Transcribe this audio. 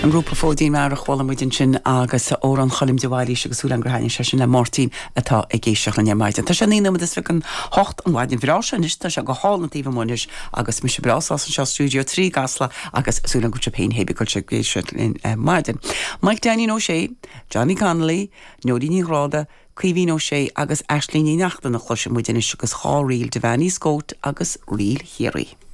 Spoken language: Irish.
An grúpa fódín mar a chhuala muidin sin agus ó an cholim deháilí agus súlan grahain se sin le Martin atá ag géisteach na maidin. Tá sé níana is fic an hocht an bhaidin bhrásin is tá se go hálantíh muis agus mis brás an se stúdio 3 gasla agus súlan go Japan hebicil se géisi in maidin. Mike Danny ó sé, Johnny Connolly, Nódí ní ráda, Cuihín ó sé agus Ashley ní nachta na chluise muidin is agus chá riil de bhaní scót agus riil hirí.